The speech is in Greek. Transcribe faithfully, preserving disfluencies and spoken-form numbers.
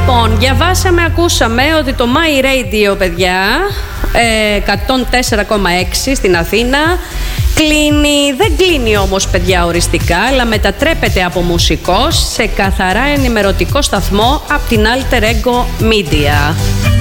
Λοιπόν, διαβάσαμε, ακούσαμε ότι το My Radio, παιδιά, εκατόν τέσσερα κόμμα έξι στην Αθήνα, κλείνει, δεν κλείνει όμως, παιδιά, οριστικά, αλλά μετατρέπεται από μουσικός σε καθαρά ενημερωτικό σταθμό από την Alter Ego Media.